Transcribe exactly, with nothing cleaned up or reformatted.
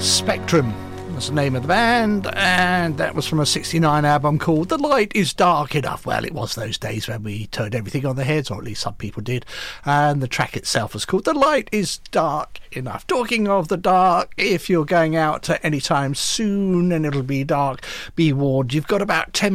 Spectrum was the name of the band, and that was from a sixty-nine album called The Light Is Dark Enough. Well, it was those days when we turned everything on their heads, or at least some people did, and the track itself was called The Light Is Dark Enough. Talking of the dark, if you're going out any time soon and it'll be dark, be warned, you've got about ten